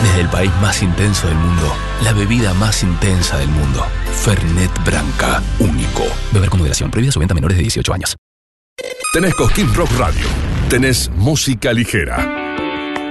Desde el país más intenso del mundo, la bebida más intensa del mundo. Fernet Branca, único. Beber con moderación. Prohibida su venta a menores de 18 años. Tenés Cosquín Rock Radio. Tenés música ligera.